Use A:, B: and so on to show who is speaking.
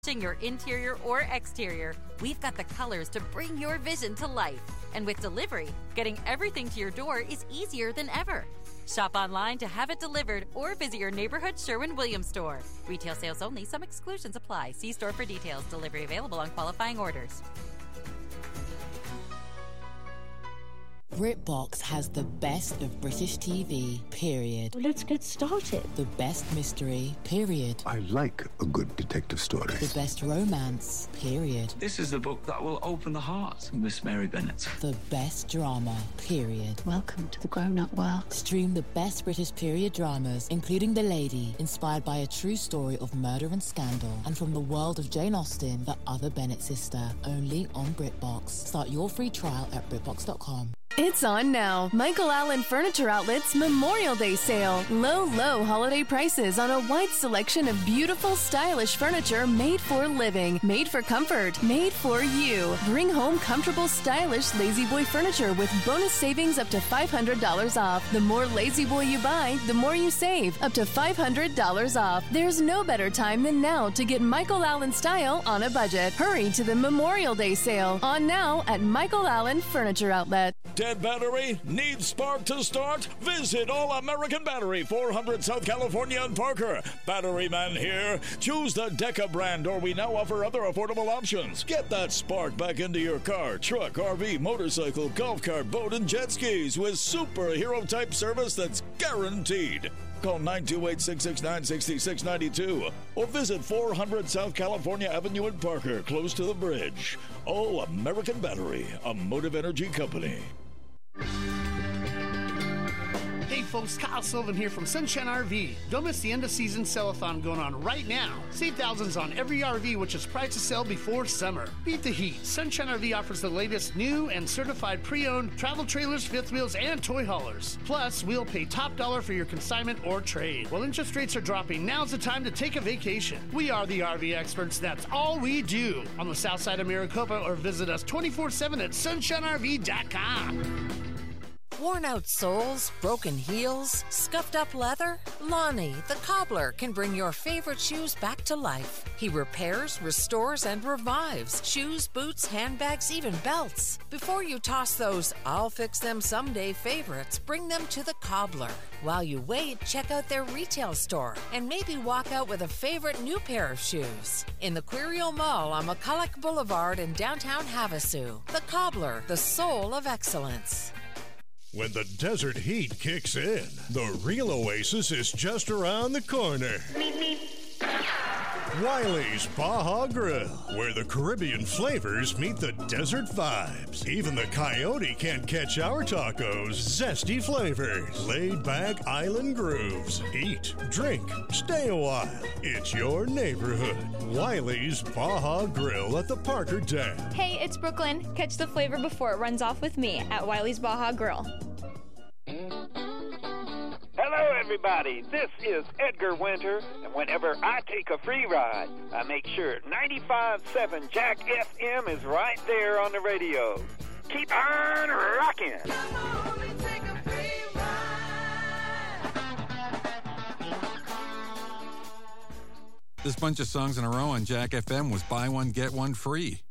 A: Your interior or exterior, we've got the colors to bring your vision to life. And with delivery, getting everything to your door is easier than ever. Shop online to have it delivered or visit your neighborhood Sherwin-Williams store. Retail sales only. Some exclusions apply. See store for details. Delivery available on qualifying orders.
B: BritBox has the best of British TV, period.
C: Well, let's get started.
B: The best mystery, period.
D: I like a good detective story.
B: The best romance, period.
E: This is the book that will open the heart of Miss Mary Bennet.
B: The best drama, period.
C: Welcome to the grown-up world.
B: Stream the best British period dramas, including The Lady, inspired by a true story of murder and scandal, and from the world of Jane Austen, the other Bennet sister, only on BritBox. Start your free trial at BritBox.com.
F: It's on now. Michael Allen Furniture Outlet's Memorial Day sale. Low holiday prices on a wide selection of beautiful, stylish furniture made for living, made for comfort, made for you. Bring home comfortable, stylish La-Z-Boy furniture with bonus savings up to $500 off. The more La-Z-Boy you buy, the more you save, up to $500 off. There's no better time than now to get Michael Allen style on a budget. Hurry to the Memorial Day sale. On now at Michael Allen Furniture Outlet.
G: Dead battery? Needs spark to start? Visit All American Battery, 400 South California and Parker. Battery man here. Choose the Deca brand, or we now offer other affordable options. Get that spark back into your car, truck, RV, motorcycle, golf cart, boat, and jet skis with superhero-type service that's guaranteed. Call 928-669-6692 or visit 400 South California Avenue in Parker, close to the bridge. All American Battery, a Motive Energy company.
H: Hey folks, Kyle Sullivan here from Sunshine RV. Don't miss the end of season sell-a-thon going on right now. Save thousands on every RV, which is priced to sell before summer. Beat the heat. Sunshine RV offers the latest new and certified pre-owned travel trailers, fifth wheels, and toy haulers. Plus, we'll pay top dollar for your consignment or trade. While interest rates are dropping, now's the time to take a vacation. We are the RV experts. That's all we do. On the south side of Maricopa, or visit us 24/7 at sunshinerv.com.
I: Worn out soles, broken heels, scuffed up leather? Lonnie, the cobbler, can bring your favorite shoes back to life. He repairs, restores, and revives shoes, boots, handbags, even belts. Before you toss those I'll fix them someday favorites, bring them to the cobbler. While you wait, check out their retail store and maybe walk out with a favorite new pair of shoes. In the Quirio Mall on McCulloch Boulevard in downtown Havasu. The Cobbler, the soul of excellence.
J: When the desert heat kicks in, the real oasis is just around the corner. Wiley's Baja Grill, where the Caribbean flavors meet the desert vibes. Even the coyote can't catch our tacos' zesty flavors. Laid-back island grooves. Eat, drink, stay a while. It's your neighborhood. Wiley's Baja Grill at the Parker Dam.
K: Hey, it's Brooklyn. Catch the flavor before it runs off with me at Wiley's Baja Grill.
L: Hello, everybody. This is Edgar Winter, and whenever I take a free ride, I make sure 95.7 Jack FM is right there on the radio. Keep on rocking.
M: This bunch of songs in a row on Jack FM was buy one, get one free.